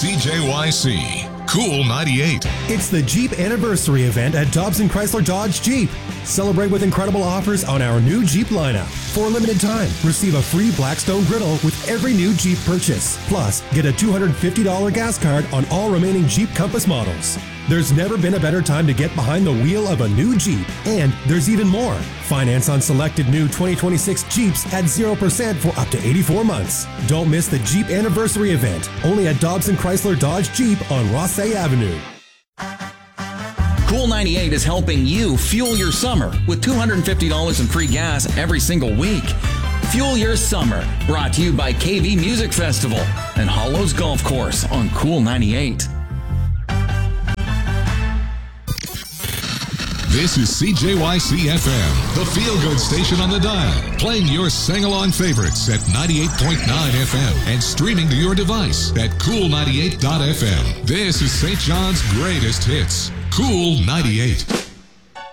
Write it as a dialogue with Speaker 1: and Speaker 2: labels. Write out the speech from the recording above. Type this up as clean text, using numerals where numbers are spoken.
Speaker 1: CJYC. Cool 98.
Speaker 2: It's the Jeep Anniversary event at Dobson Chrysler Dodge Jeep. Celebrate with incredible offers on our new Jeep lineup. For a limited time, receive a free Blackstone griddle with every new Jeep purchase. Plus, get a $250 gas card on all remaining Jeep Compass models. There's never been a better time to get behind the wheel of a new Jeep. And there's even more. Finance on selected new 2026 Jeeps at 0% for up to 84 months. Don't miss the Jeep Anniversary event, only at Dobson Chrysler Dodge Jeep on Rossay Avenue.
Speaker 3: Cool 98 is helping you fuel your summer with $250 in free gas every single week. Fuel your summer, brought to you by KV Music Festival and Hollows Golf Course on Cool 98.
Speaker 1: This is CJYC FM, the feel-good station on the dial, playing your sing-along favorites at 98.9 FM and streaming to your device at cool98.fm. This is St. John's greatest hits, Cool 98.